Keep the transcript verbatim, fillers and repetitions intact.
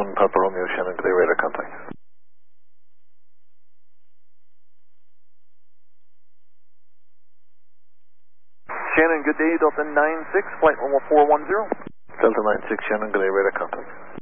one Papa Romeo, Shannon, good day, radar contact. Shannon, good day, Delta nine six, flight one one four one zero. Delta nine six, Shannon, good day, radar contact.